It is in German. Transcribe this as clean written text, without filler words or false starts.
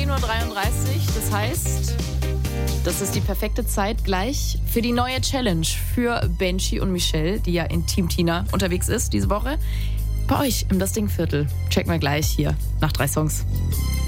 10.33 Uhr. Das heißt, das ist die perfekte Zeit gleich für die neue Challenge für Benji und Michelle, die ja in Team Tina unterwegs ist diese Woche. Bei euch im Das Ding Viertel. Checken wir gleich hier nach 3 Songs.